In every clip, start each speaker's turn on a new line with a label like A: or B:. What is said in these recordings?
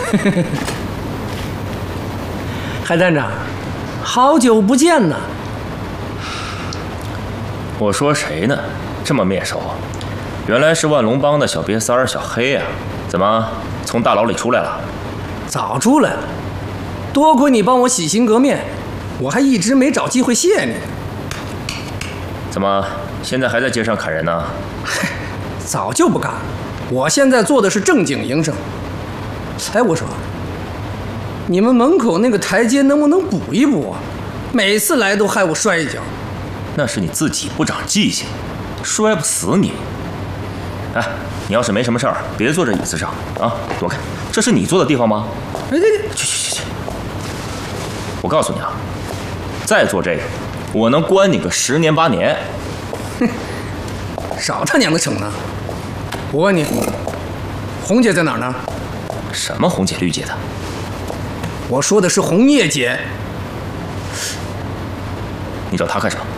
A: 海探长，好久不见呐！
B: 我说谁呢？这么面熟啊？原来是万隆帮的小瘪三儿小黑呀！怎么从大牢里出来了？
A: 早出来了，多亏你帮我洗心革面，我还一直没找机会谢你。
B: 怎么现在还在街上砍人呢？
A: 早就不干了，我现在做的是正经营生。哎，我说，你们门口那个台阶能不能补一补啊？每次来都害我摔一跤。
B: 那是你自己不长记性，摔不死你。哎，你要是没什么事儿，别坐这椅子上啊，躲开，这是你坐的地方吗？
A: 哎，
B: 去！我告诉你啊，再做这个，我能关你个10年8年。
A: 哼，少他娘的逞呢！我问你，红姐在哪儿呢？
B: 什么红姐绿姐的？
A: 我说的是红叶姐。
B: 你找她干什么？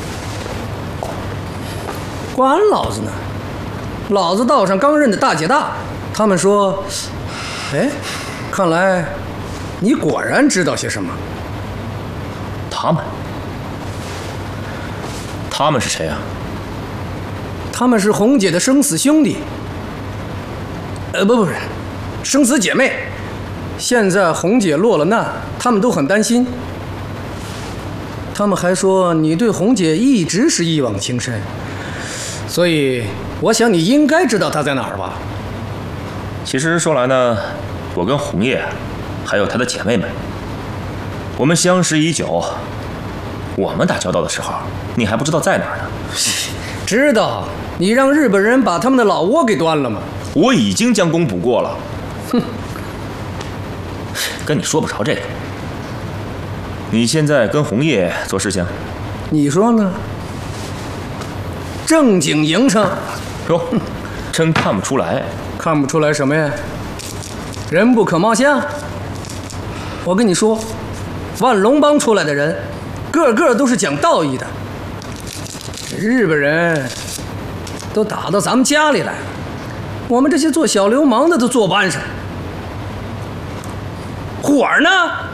A: 管老子呢！老子道上刚认的大姐大，他们说，哎，看来你果然知道些什么。
B: 他们是谁啊？
A: 他们是红姐的生死兄弟。不是，生死姐妹。现在红姐落了难，他们都很担心。他们还说你对红姐一直是一往情深，所以我想你应该知道她在哪儿吧？
B: 其实说来呢，我跟红叶还有她的姐妹们，我们相识已久。我们打交道的时候，你还不知道在哪儿呢？
A: 知道，你让日本人把他们的老窝给端了吗？
B: 我已经将功补过了。
A: 哼，
B: 跟你说不着这个。你现在跟红叶做事情，
A: 你说呢？正经营生。
B: 哟，真看不出来。
A: 看不出来什么呀？人不可貌相。我跟你说，万隆帮出来的人，个个都是讲道义的。日本人都打到咱们家里来了，我们这些做小流氓的都坐班上。火儿呢？